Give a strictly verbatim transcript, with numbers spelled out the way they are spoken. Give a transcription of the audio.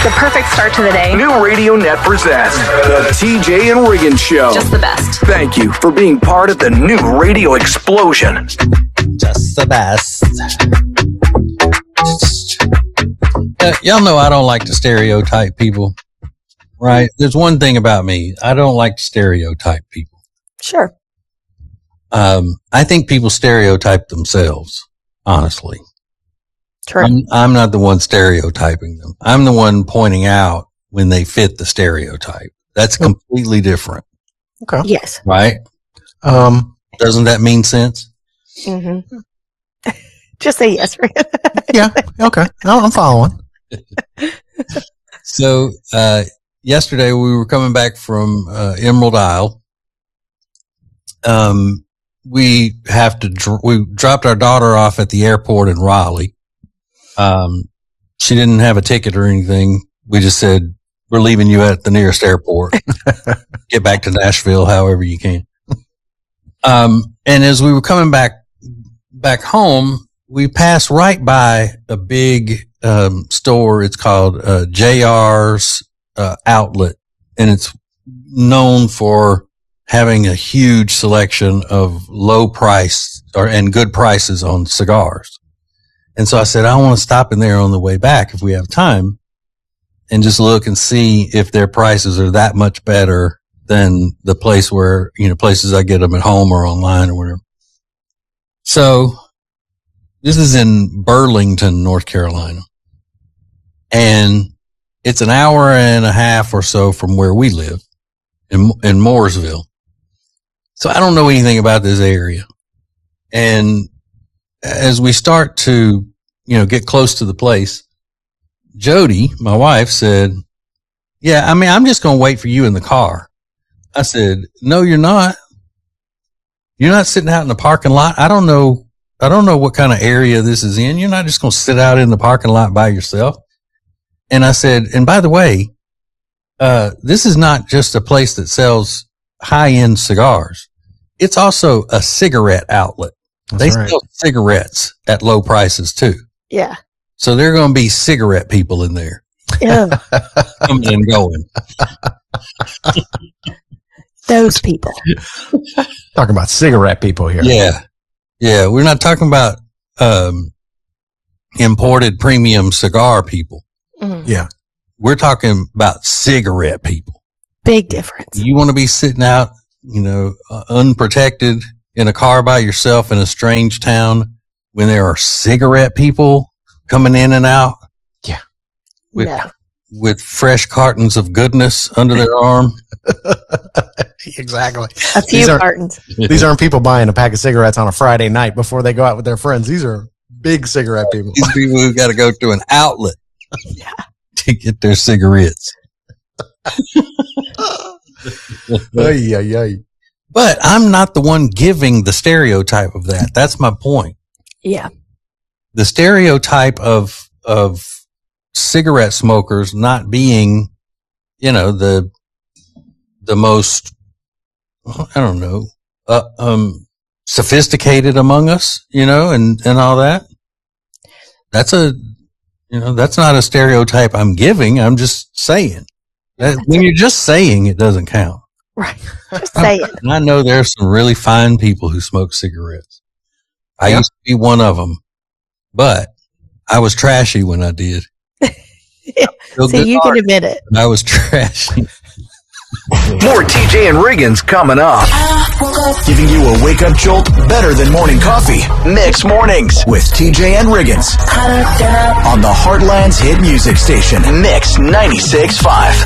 The perfect start to the day. New Radio Net presents the T J and Riggins Show. Just the best. Thank you for being part of the new radio explosion. Just the best. Uh, y'all know I don't like to stereotype people, right? There's one thing about me. I don't like to stereotype people. Sure. Um, I think people stereotype themselves, honestly. True. I'm, I'm not the one stereotyping them. I'm the one pointing out when they fit the stereotype. That's completely different. Okay. Yes. Right? Um, Doesn't that mean sense? Mm-hmm. Just say yes. Yeah. Okay. No, I'm following. So, uh, yesterday we were coming back from, uh, Emerald Isle. Um, we have to, dr- we dropped our daughter off at the airport in Raleigh. Um, she didn't have a ticket or anything. We just said, we're leaving you at the nearest airport. Get back to Nashville however you can. Um, and as we were coming back, back home, we passed right by a big, um, store. It's called, uh, J R's, uh, outlet, and it's known for having a huge selection of low price or, and good prices on cigars. And so I said, I want to stop in there on the way back if we have time and just look and see if their prices are that much better than the place where, you know, places I get them at home or online or whatever. So this is in Burlington, North Carolina. And it's an hour and a half or so from where we live in, in Mooresville. So I don't know anything about this area. And as we start to, you know, get close to the place, Jody, my wife, said, yeah, I mean, I'm just going to wait for you in the car. I said, no, you're not. You're not sitting out in the parking lot. I don't know. I don't know what kind of area this is in. You're not just going to sit out in the parking lot by yourself. And I said, and by the way, uh, this is not just a place that sells high end cigars. It's also a cigarette outlet. That's they right. sell cigarettes at low prices too. Yeah. So there are going to be cigarette people in there. Yeah. Coming and going. Those people. Talking about cigarette people here. Yeah. Yeah. We're not talking about, um, imported premium cigar people. Mm-hmm. Yeah. We're talking about cigarette people. Big difference. You want to be sitting out, you know, uh, unprotected in a car by yourself in a strange town when there are cigarette people coming in and out. Yeah. With, no. with fresh cartons of goodness under their arm. Exactly. A few these cartons. These aren't people buying a pack of cigarettes on a Friday night before they go out with their friends. These are big cigarette people. These people who got to go to an outlet Yeah. to get their cigarettes. Ay, ay, ay. But I'm not the one giving the stereotype of that. That's my point. Yeah. The stereotype of, of cigarette smokers not being, you know, the, the most, I don't know, uh, um, sophisticated among us, you know, and, and all that. That's a, you know, that's not a stereotype I'm giving. I'm just saying that when you're just saying it doesn't count. Right. Just say it. And I know there are some really fine people who smoke cigarettes. I Yep. used to be one of them, but I was trashy when I did. Feel So good you can heart, admit it. but I was trashy. More T J and Riggins coming up. Giving you a wake-up jolt better than morning coffee. Mix Mornings with T J and Riggins. On the Heartland's hit music station, Mix ninety-six point five.